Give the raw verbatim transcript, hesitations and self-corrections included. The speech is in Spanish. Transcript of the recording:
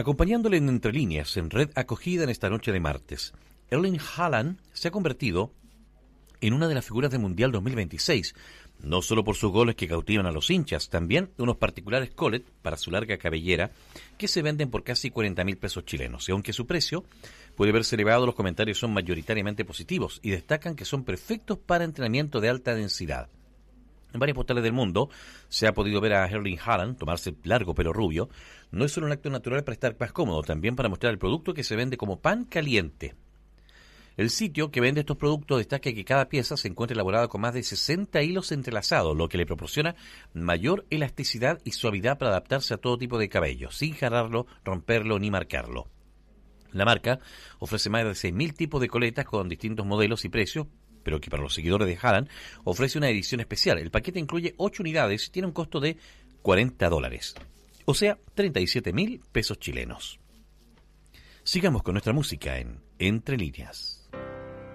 Acompañándole en Entre Líneas, en Red Acogida en esta noche de martes, Erling Haaland se ha convertido en una de las figuras del Mundial dos mil veintiséis, no solo por sus goles que cautivan a los hinchas, también unos particulares collet para su larga cabellera que se venden por casi cuarenta mil pesos chilenos. Y aunque su precio puede verse elevado, los comentarios son mayoritariamente positivos y destacan que son perfectos para entrenamiento de alta densidad. En varias postales del mundo se ha podido ver a Erling Haaland tomarse largo pelo rubio. No es solo un acto natural para estar más cómodo, también para mostrar el producto que se vende como pan caliente. El sitio que vende estos productos destaca que cada pieza se encuentra elaborada con más de sesenta hilos entrelazados, lo que le proporciona mayor elasticidad y suavidad para adaptarse a todo tipo de cabello, sin jararlo, romperlo ni marcarlo. La marca ofrece más de seis mil tipos de coletas con distintos modelos y precios, pero que para los seguidores de Haaland ofrece una edición especial. El paquete incluye ocho unidades y tiene un costo de cuarenta dólares, o sea, treinta y siete mil pesos chilenos. Sigamos con nuestra música en Entre Líneas.